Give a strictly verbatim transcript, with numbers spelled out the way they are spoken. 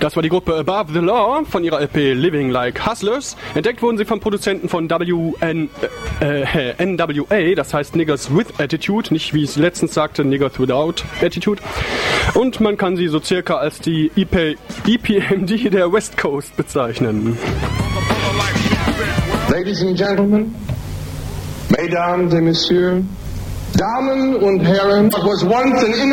Das war die Gruppe Above the Law von ihrer L P Living Like Hustlers. Entdeckt wurden sie vom Produzenten von W N, äh, N W A, das heißt Niggers with Attitude, nicht wie es letztens sagte, Niggers without Attitude. Und man kann sie so circa als die E P M D der West Coast bezeichnen. Ladies and Gentlemen, Mesdames et Messieurs, Damen und Herren, was once an